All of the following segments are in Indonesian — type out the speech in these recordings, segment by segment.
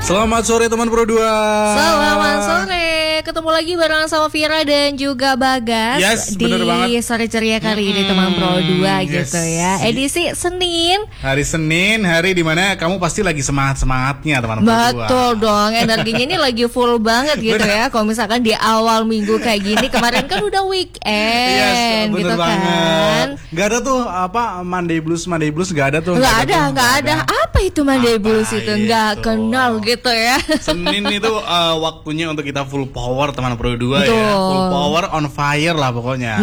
Selamat sore teman Pro 2. Selamat sore. Ketemu lagi bareng sama Vira dan juga Bagas. Yes, di bener banget. sore ceria kali ini teman Pro 2 gitu ya. Edisi Senin. Hari Senin, hari dimana kamu pasti lagi semangat-semangatnya teman Pro 2. Betul dong, energinya ini lagi full banget gitu ya. Kalau misalkan di awal minggu kayak gini, kemarin kan udah weekend. Yes, bener gitu banget. kan. Gak ada tuh apa Monday Blues gak ada tuh. Gak ada. Apa itu Monday Blues itu? Gak itu? kenal gitu ya. Senin itu waktunya untuk kita full power teman Pro 2 ya. Betul. Full power on fire lah pokoknya.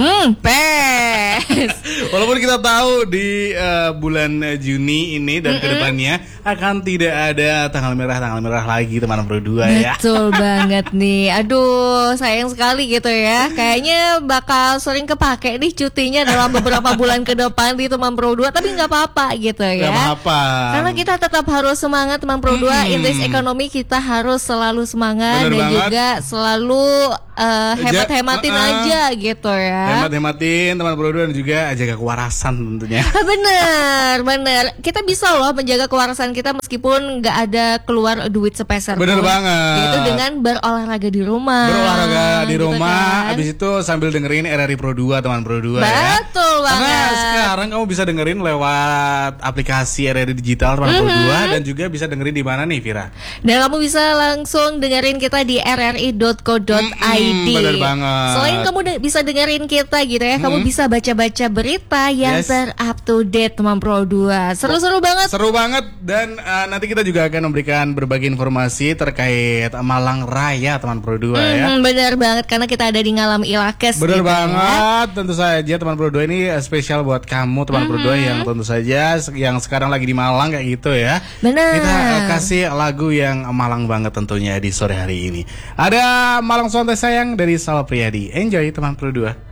Pes. Walaupun kita tahu di bulan Juni ini dan kedepannya akan tidak ada tanggal merah lagi teman Pro 2 ya. Betul banget nih. Aduh, sayang sekali gitu ya. Kayaknya bakal sering kepake nih cutinya dalam beberapa bulan ke depan di teman Pro 2, tapi nggak apa-apa gitu ya. Gak apa-apa. Karena kita tetap harus semangat teman Pro 2. In this economy kita harus selalu semangat. Bener dan banget. juga selalu hemat-hematin aja gitu ya. Hemat-hematin teman Pro 2 dan juga jaga kewarasan tentunya. Bener. Kita bisa loh menjaga kewarasan kita meskipun nggak ada keluar duit sepeser. Bener pun. banget. Yaitu dengan berolahraga di rumah. Berolahraga di gitu rumah, kan. habis itu sambil dengerin RRI Pro 2 teman Pro 2 ya. Betul banget. Karena sekarang kamu bisa dengerin lewat aplikasi RRI Digital teman Pro 2 dan juga bisa dengerin di mana nih Vira? Dan kamu bisa langsung dengerin kita di rri.co.id. Bener banget. Selain kamu bisa dengerin kita gitu ya, kamu bisa baca-baca berita yang up to date teman Pro 2. Seru-seru banget. Seru banget dan nanti kita juga akan memberikan berbagai informasi terkait Malang Raya teman Pro 2 ya. Bener banget karena kita ada di Ngalam Ilakes. Bener gitu banget, tentu saja teman Pro 2 ini spesial buat kamu teman Pro 2 yang tentu saja yang sekarang lagi di Malang kayak gitu ya. Bener. Kita kasih lagu yang Malang banget tentunya di sore hari ini. Ada Malang Santai Sayang dari Sal Priadi. Enjoy teman Pro 2.